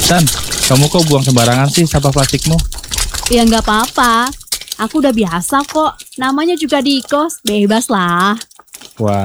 Tan, kamu kok buang sembarangan sih sampah plastikmu? Ya nggak apa-apa. Aku udah biasa kok. Namanya juga di kos. Bebas lah. Wah,